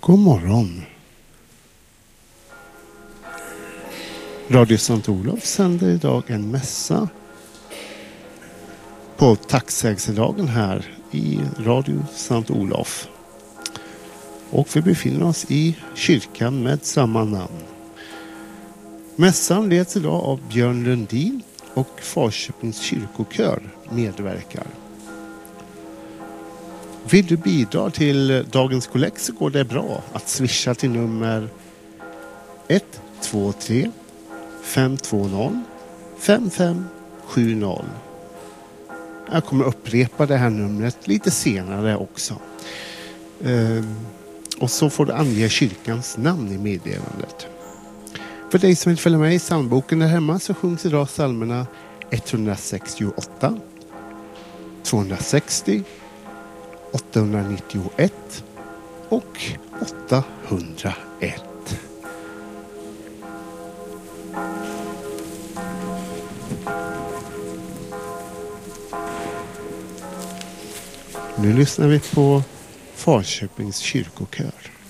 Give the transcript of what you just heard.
God morgon. Radio Sankt Olof sänder idag en mässa på tacksägelsedagen här i Radio Sankt Olof. Och vi befinner oss i kyrkan med samma namn. Mässan leds idag av Björn Lundin och Falköpings kyrkokör medverkar. Vill du bidra till dagens kollekt så går det bra att swisha till nummer 123 520 5570. Jag kommer upprepa det här numret lite senare också. Och så får du ange kyrkans namn i meddelandet. För dig som vill följa med i psalmboken där hemma så sjungs idag psalmerna 168, 260, 891 och 801. Nu lyssnar vi på Falköpings kyrkokör.